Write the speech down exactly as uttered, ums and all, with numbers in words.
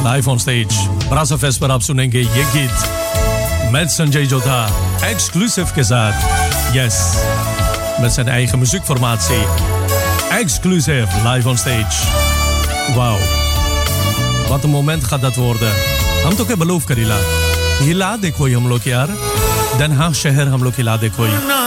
Live on stage ब्रासा फेस्ट पर आप सुनेंगे ये गीत met Sanjay Jodha exclusief के साथ. Yes, met zijn eigen muziekformatie. Exclusief live on stage. Wauw. Wat een moment gaat dat worden. हम तो क्या बलूफ करीला हिला दे कोई हम लोग यार. Den Haag शहर हम लोग हिला दे कोई.